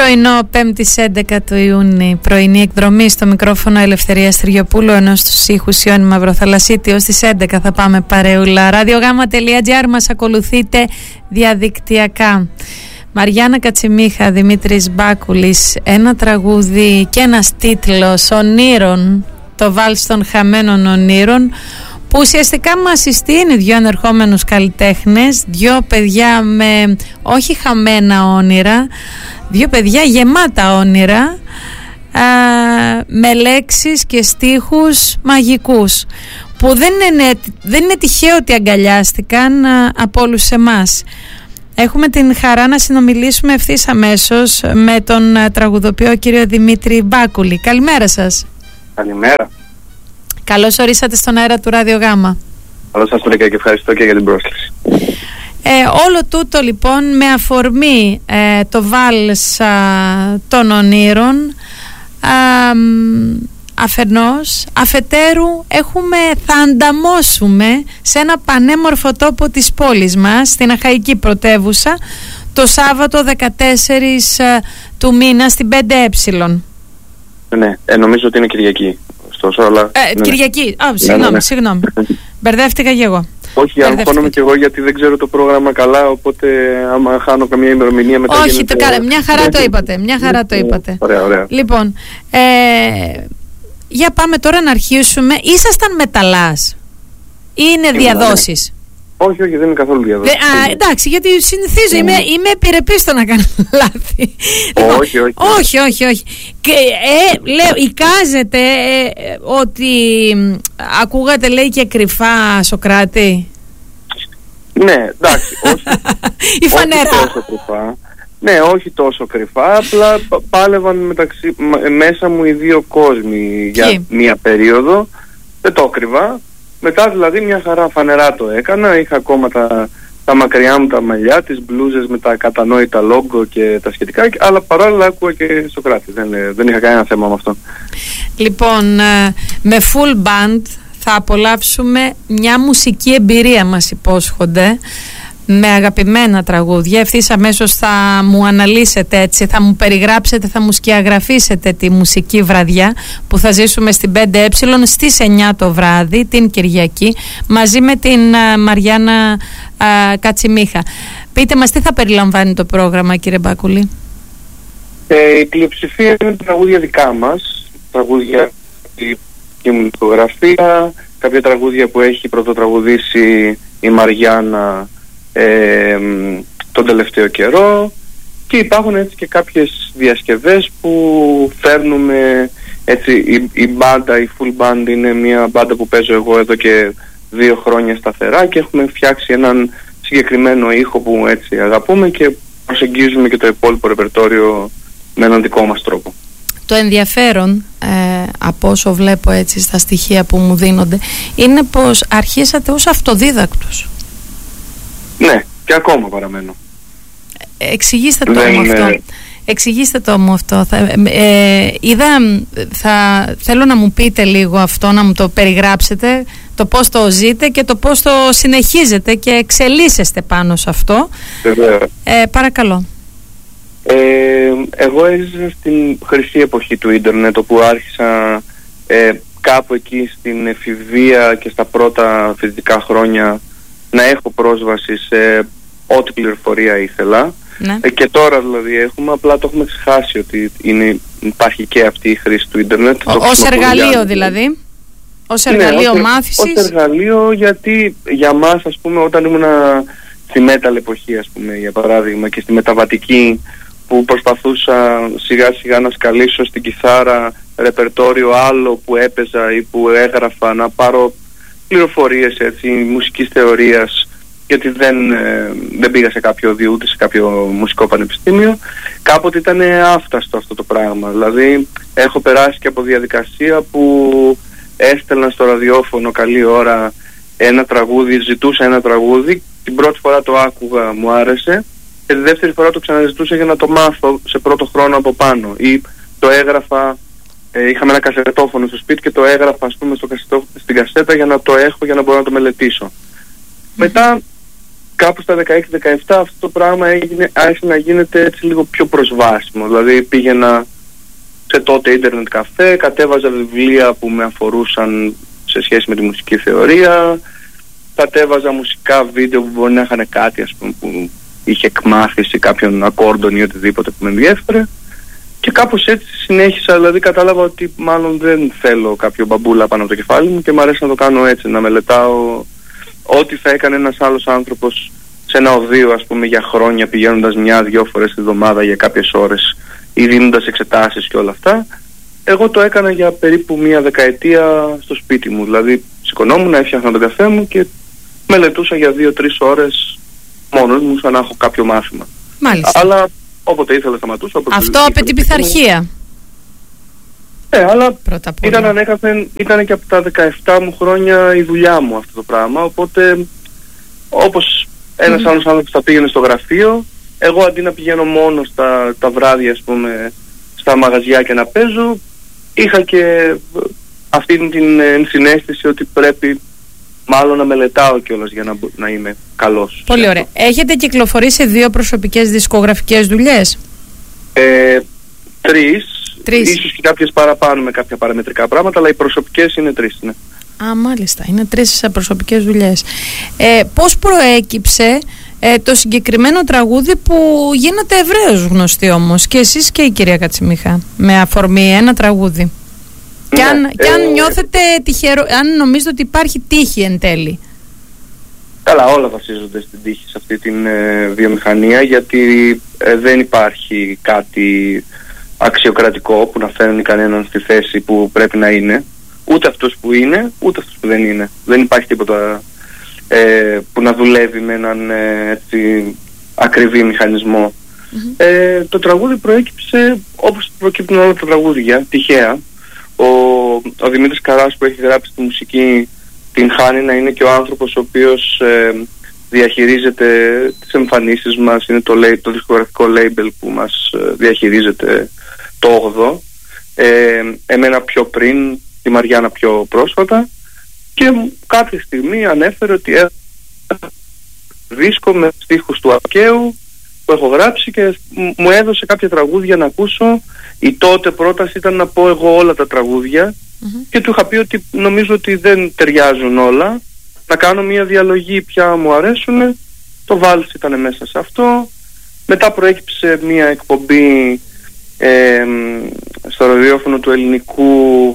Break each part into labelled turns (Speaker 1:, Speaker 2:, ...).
Speaker 1: Πρωινό 5η 11 του Ιούνιου, πρωινή εκδρομή στο μικρόφωνο Ελευθερία Στυριοπούλου, ενώ στους ήχους Ιώνη Μαυροθαλασσίτη. Ως τις 11 θα πάμε παρεούλα. Radiogama.gr, μας ακολουθείτε διαδικτυακά. Μαριάννα Κατσιμίχα, Δημήτρης Μπάκουλης, ένα τραγούδι και ένας τίτλος ονείρων, το βάλς των χαμένων ονείρων, που ουσιαστικά μας συστήνει δύο ανερχόμενους καλλιτέχνες, δύο παιδιά με όχι χαμένα όνειρα, δύο παιδιά γεμάτα όνειρα, με λέξεις και στίχους μαγικούς, που δεν είναι τυχαίο ότι αγκαλιάστηκαν από όλους εμάς. Έχουμε την χαρά να συνομιλήσουμε ευθύς αμέσως με τον τραγουδοποιό κύριο Δημήτρη Μπάκουλη. Καλημέρα σας.
Speaker 2: Καλημέρα.
Speaker 1: Καλώς ορίσατε στον αέρα του Radiogama.
Speaker 2: Καλώς σας βρήκα και ευχαριστώ και για την πρόσκληση.
Speaker 1: Όλο τούτο λοιπόν με αφορμή το βάλς των ονείρων, αφενός, αφετέρου θα ανταμώσουμε σε ένα πανέμορφο τόπο της πόλης μας, στην Αχαϊκή Πρωτεύουσα, το Σάββατο 14 του μήνα στην 5Ε.
Speaker 2: Ναι, νομίζω ότι είναι Κυριακή. Αλλά...
Speaker 1: Κυριακή, συγγνώμη. Μπερδεύτηκα και εγώ.
Speaker 2: Όχι, αγχώνομαι και εγώ γιατί δεν ξέρω το πρόγραμμα καλά, οπότε άμα χάνω καμία ημερομηνία μετά...
Speaker 1: Όχι, μια χαρά το είπατε,
Speaker 2: Ωραία.
Speaker 1: Λοιπόν, για πάμε τώρα να αρχίσουμε. Ήσασταν μεταλλάς ή είναι διαδόσεις?
Speaker 2: Όχι, δεν είναι καθόλου διαδόσεις.
Speaker 1: Εντάξει, γιατί συνηθίζω, είμαι επιρρεπής στο να κάνω λάθη. Όχι. Και λέω, εικάζετε ότι ακούγατε, λέει, και κρυφά Σωκράτη.
Speaker 2: Ναι, εντάξει, όχι.
Speaker 1: Η φανερά.
Speaker 2: Όχι τόσο κρυφά. Ναι, όχι τόσο κρυφά, απλά πάλευαν μέσα μου οι δύο κόσμοι για μία περίοδο. Δεν το έκρυβα. Μετά δηλαδή μια χαρά φανερά το έκανα. Είχα ακόμα τα μακριά μου τα μαλλιά, τις μπλούζες με τα κατανόητα λόγκο και τα σχετικά, αλλά παράλληλα άκουγα και Σωκράτη. Δεν είχα κανένα θέμα με αυτό. Λοιπόν, με full band θα απολαύσουμε μια μουσική εμπειρία, μας υπόσχονται, με αγαπημένα τραγούδια. Ευθύς αμέσως θα μου αναλύσετε έτσι, θα μου περιγράψετε, θα μου σκιαγραφίσετε τη μουσική βραδιά που θα ζήσουμε στην 5Ε στις 9 το βράδυ την Κυριακή, μαζί με την Μαριάννα Κατσιμίχα. Πείτε μας, τι θα περιλαμβάνει το πρόγραμμα, κύριε Μπάκουλη? Η πλειοψηφία είναι τραγούδια δικά μας, τραγούδια και μουσικογραφία, κάποια τραγούδια που έχει πρωτοτραγουδήσει η Μαριάννα τον τελευταίο καιρό, και υπάρχουν έτσι και κάποιες διασκευές που φέρνουμε έτσι. Η μπάντα, η full band, είναι μια μπάντα που παίζω εγώ εδώ και 2 χρόνια σταθερά, και έχουμε φτιάξει έναν συγκεκριμένο ήχο που έτσι αγαπούμε και προσεγγίζουμε και το υπόλοιπο ρεπερτόριο με έναν δικό μας τρόπο.
Speaker 1: Το ενδιαφέρον, από όσο βλέπω έτσι στα στοιχεία που μου δίνονται, είναι πως αρχίσατε ως αυτοδίδακτος.
Speaker 2: Ναι, και ακόμα παραμένω.
Speaker 1: Εξηγήστε το μου αυτό. Θέλω να μου πείτε λίγο αυτό, να μου το περιγράψετε, το πώς το ζείτε και το πώς το συνεχίζετε και εξελίσσεστε πάνω σε αυτό. Παρακαλώ. Εγώ έζησα στην χρυσή εποχή του ίντερνετ, όπου άρχισα κάπου εκεί στην εφηβεία και στα πρώτα φοιτητικά χρόνια να έχω πρόσβαση σε ό,τι πληροφορία ήθελα. Ναι. Και τώρα δηλαδή απλά το έχουμε ξεχάσει ότι υπάρχει και αυτή η χρήση του ίντερνετ. Ως εργαλείο δηλαδή? Ως εργαλείο μάθησης? Ως
Speaker 2: εργαλείο, γιατί για μας, ας πούμε, όταν ήμουνα στη metal εποχή, ας πούμε, για παράδειγμα, και στη μεταβατική, που προσπαθούσα σιγά σιγά να σκαλίσω στην κιθάρα ρεπερτόριο άλλο που έπαιζα ή που έγραφα, να πάρω πληροφορίες έτσι, μουσικής θεωρίας, γιατί δεν πήγα σε κάποιο ούτε σε κάποιο μουσικό πανεπιστήμιο. Κάποτε ήταν άφταστο αυτό το πράγμα. Δηλαδή έχω περάσει και από διαδικασία που έστελνα στο ραδιόφωνο καλή ώρα ένα τραγούδι, ζητούσα ένα τραγούδι, την πρώτη φορά το άκουγα, μου άρεσε, και τη δεύτερη φορά το ξαναζητούσα για να το μάθω σε πρώτο χρόνο από πάνω, ή το έγραφα. Είχαμε ένα κασετόφωνο στο σπίτι και το έγραφα, ας πούμε, στην κασέτα για να το έχω, για να μπορώ να το μελετήσω. Μετά κάπου στα 16-17 αυτό το πράγμα άρχισε να γίνεται έτσι λίγο πιο προσβάσιμο. Δηλαδή πήγαινα σε τότε ίντερνετ καφέ, κατέβαζα βιβλία που με αφορούσαν σε σχέση με τη μουσική θεωρία, κατέβαζα μουσικά βίντεο που μπορεί να είχαν κάτι, ας πούμε, που είχε εκμάθηση κάποιον ακόρντων ή οτιδήποτε που με ενδιέφερε, και κάπως έτσι συνέχισα. Δηλαδή κατάλαβα ότι μάλλον δεν θέλω κάποιο μπαμπούλα πάνω από το κεφάλι μου και μου αρέσει να το κάνω έτσι, να μελετάω ό,τι θα έκανε ένας άλλος άνθρωπος σε ένα οδείο, ας πούμε, για χρόνια, πηγαίνοντας 1-2 φορές τη εβδομάδα για κάποιες ώρες ή δίνοντας εξετάσεις και όλα αυτά. Εγώ το έκανα για περίπου 1 δεκαετία στο σπίτι μου. Δηλαδή σηκωνόμουν, έφτιαχνα τον καφέ μου και μελετούσα για 2-3 ώρες μόνος μου, σαν να έχω κάποιο μάθημα.
Speaker 1: Μάλιστα.
Speaker 2: Αλλά όποτε ήθελα σταματούσα.
Speaker 1: Αυτό απαιτεί πειθαρχία.
Speaker 2: Αλλά ήταν ανέκαθεν, ήταν και από τα 17 μου χρόνια η δουλειά μου αυτό το πράγμα. Οπότε, όπως ένας άλλος άνθρωπος θα πήγαινε στο γραφείο, εγώ αντί να πηγαίνω μόνο τα βράδια, ας πούμε, στα μαγαζιά και να παίζω, είχα και αυτή την συναίσθηση ότι πρέπει μάλλον να μελετάω κιόλας για να είμαι καλός.
Speaker 1: Πολύ ωραία. Έχετε κυκλοφορήσει 2 προσωπικές δισκογραφικές δουλειές?
Speaker 2: 3. Ίσως και κάποιες παραπάνω με κάποια παραμετρικά πράγματα, αλλά οι προσωπικές είναι 3, ναι.
Speaker 1: Α, μάλιστα. Είναι 3 προσωπικές δουλειές. Πώς προέκυψε το συγκεκριμένο τραγούδι που γίνατε ευρέως γνωστοί όμως, και εσείς και η κυρία Κατσιμίχα, με αφορμή ένα τραγούδι? Και αν νιώθετε τυχερό, αν νομίζετε ότι υπάρχει τύχη εν τέλει?
Speaker 2: Καλά, όλα βασίζονται στην τύχη σε αυτή την βιομηχανία, γιατί δεν υπάρχει κάτι αξιοκρατικό που να φέρνει κανέναν στη θέση που πρέπει να είναι. Ούτε αυτός που είναι, ούτε αυτός που δεν είναι. Δεν υπάρχει τίποτα που να δουλεύει με έναν έτσι ακριβή μηχανισμό. Το τραγούδι προέκυψε όπως προκύπτουν όλα τα τραγούδια, τυχαία. Ο Δημήτρης Καράς, που έχει γράψει τη μουσική, την χάνει να είναι και ο άνθρωπος ο οποίος διαχειρίζεται τις εμφανίσεις μας. Είναι το δισκογραφικό label που μας διαχειρίζεται το 8ο. Εμένα πιο πριν, τη Μαριάννα πιο πρόσφατα, και κάποια στιγμή ανέφερε ότι δίσκο με στίχους του Ακαίου που έχω γράψει, και μου έδωσε κάποια τραγούδια να ακούσω. Η τότε πρόταση ήταν να πω εγώ όλα τα τραγούδια, και του είχα πει ότι νομίζω ότι δεν ταιριάζουν όλα, να κάνω μια διαλογή ποια μου αρέσουν. Το βάλς ήταν μέσα σε αυτό. Μετά προέκυψε μια εκπομπή στο ραδιόφωνο του Ελληνικού,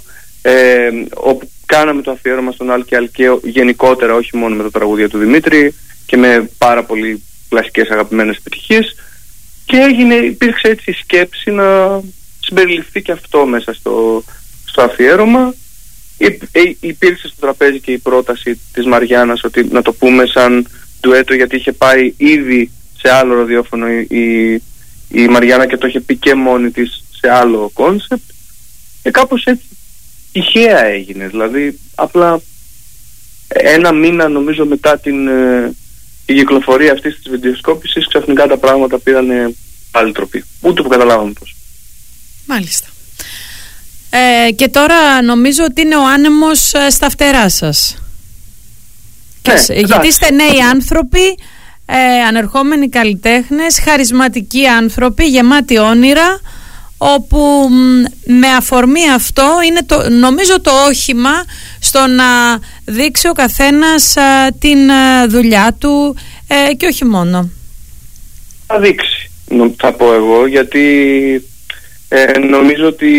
Speaker 2: όπου κάναμε το αφιέρωμα στον Άλκη Αλκαίο γενικότερα, όχι μόνο με τα τραγούδια του Δημήτρη, και με πάρα πολύ κλασικές αγαπημένες επιτυχίες, και υπήρξε έτσι η σκέψη να συμπεριληφθεί και αυτό μέσα στο αφιέρωμα. Υπήρξε στο τραπέζι και η πρόταση της Μαριάννας ότι να το πούμε σαν ντουέτο, γιατί είχε πάει ήδη σε άλλο ραδιόφωνο η Μαριάννα και το είχε πει και μόνη της σε άλλο κόνσεπτ, και κάπως έτσι τυχαία έγινε. Δηλαδή απλά 1 μήνα νομίζω μετά την κυκλοφορία αυτής της βιντεοσκόπησης, ξαφνικά τα πράγματα πήραν άλλη τροπή, ούτε που καταλάβαμε πώς.
Speaker 1: Μάλιστα. Και τώρα νομίζω ότι είναι ο άνεμος στα φτερά σας. Γιατί είστε νέοι άνθρωποι, ανερχόμενοι καλλιτέχνες, χαρισματικοί άνθρωποι, γεμάτοι όνειρα, όπου με αφορμή αυτό είναι νομίζω το όχημα στο να δείξει ο καθένας την δουλειά του, και όχι μόνο.
Speaker 2: Θα δείξει, θα πω εγώ, γιατί νομίζω ότι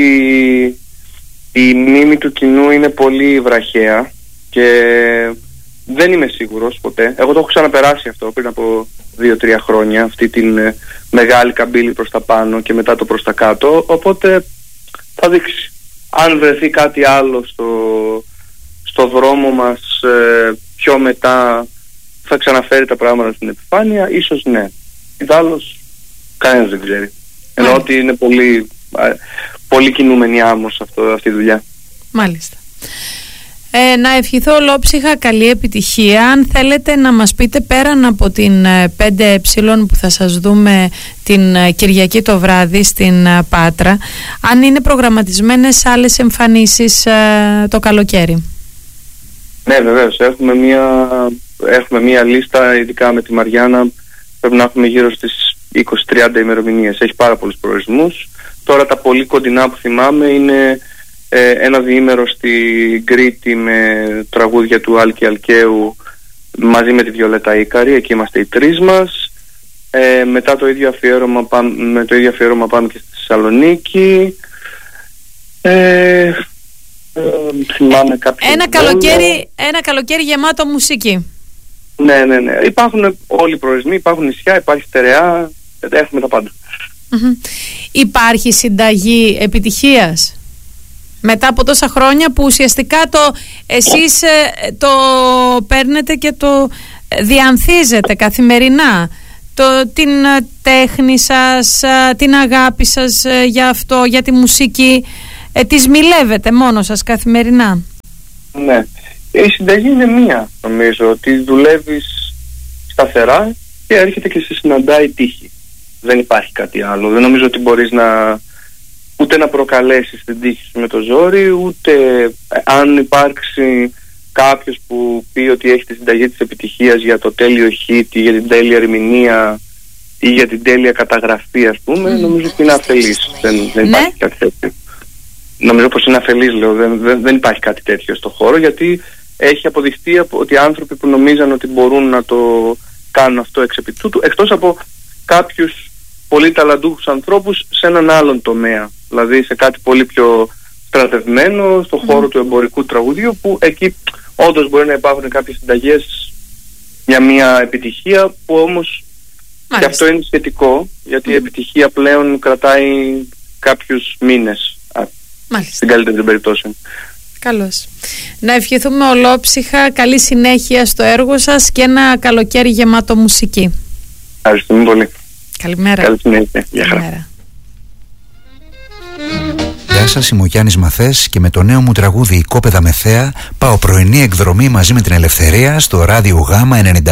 Speaker 2: η μνήμη του κοινού είναι πολύ βραχαία και δεν είμαι σίγουρος ποτέ. Εγώ το έχω ξαναπεράσει αυτό πριν από 2-3 χρόνια, αυτή την μεγάλη καμπύλη προς τα πάνω και μετά το προς τα κάτω, οπότε θα δείξει. Αν βρεθεί κάτι άλλο στο δρόμο μας πιο μετά, θα ξαναφέρει τα πράγματα στην επιφάνεια, ίσως ναι. Ιδάλλως κανένας δεν ξέρει. Ενώ ότι είναι πολύ κινούμενη άμμος αυτή η δουλειά.
Speaker 1: Μάλιστα. Να ευχηθώ ολόψυχα καλή επιτυχία. Αν θέλετε να μας πείτε, πέραν από την 5Ε που θα σας δούμε την Κυριακή το βράδυ στην Πάτρα, αν είναι προγραμματισμένες άλλες εμφανίσεις το καλοκαίρι?
Speaker 2: Ναι, βεβαίως. Έχουμε μια έχουμε μία λίστα, ειδικά με τη Μαριάννα, πρέπει να έχουμε γύρω στις 20-30 ημερομηνίες. Έχει πάρα πολλούς προορισμούς. Τώρα τα πολύ κοντινά που θυμάμαι είναι ένα διήμερο στην Κρήτη με τραγούδια του Άλκη Αλκαίου μαζί με τη Βιολέτα Ίκαρη, εκεί είμαστε οι τρεις μας. Μετά το ίδιο αφιέρωμα πάμε και στη Θεσσαλονίκη. Θυμάμαι
Speaker 1: ένα καλοκαίρι γεμάτο μουσική.
Speaker 2: Ναι. Υπάρχουν όλοι οι προορισμοί, υπάρχουν νησιά, υπάρχει στερεά, έχουμε τα πάντα.
Speaker 1: Υπάρχει συνταγή επιτυχίας μετά από τόσα χρόνια που ουσιαστικά εσείς το παίρνετε και το διανθίζετε καθημερινά, την τέχνη σας, την αγάπη σας για αυτό, για τη μουσική, τις μιλεύετε μόνο σας καθημερινά?
Speaker 2: Ναι, η συνταγή είναι μία, νομίζω, ότι δουλεύεις σταθερά και έρχεται και σε συναντάει τύχη. Δεν υπάρχει κάτι άλλο. Δεν νομίζω ότι μπορείς ούτε να προκαλέσεις την τύχη σου με το ζόρι, ούτε αν υπάρξει κάποιος που πει ότι έχει τη συνταγή της επιτυχίας για το τέλειο hit ή για την τέλεια ερμηνεία ή για την τέλεια καταγραφή, ας πούμε, νομίζω ότι είναι αφελής. Δεν υπάρχει κάτι τέτοιο. Νομίζω πως είναι αφελής, λέω. Δεν υπάρχει κάτι τέτοιο στο χώρο, γιατί έχει αποδειχτεί ότι οι άνθρωποι που νομίζαν ότι μπορούν να το κάνουν αυτό εξ επί τούτου, εκτός από κάποιους πολύ ταλαντούχους ανθρώπους σε έναν άλλον τομέα, δηλαδή σε κάτι πολύ πιο στρατευμένο, στον χώρο του εμπορικού τραγουδιού, που εκεί όντως μπορεί να υπάρχουν κάποιες συνταγές για μια επιτυχία, που όμως και αυτό είναι σχετικό, γιατί η επιτυχία πλέον κρατάει κάποιους μήνες, στην καλύτερη των περιπτώσεων.
Speaker 1: Καλώς. Να ευχηθούμε ολόψυχα καλή συνέχεια στο έργο σας και ένα καλοκαίρι γεμάτο μουσική.
Speaker 2: Ευχαριστούμε πολύ.
Speaker 1: Καλημέρα.
Speaker 2: Καλή συνέχεια. Γεια χαρά.
Speaker 3: Γεια σας, είμαι ο Γιάννης Μαθές και με το νέο μου τραγούδι «Οικόπεδα με θέα» πάω πρωινή εκδρομή μαζί με την Ελευθερία στο ράδιο Γάμα 91,3.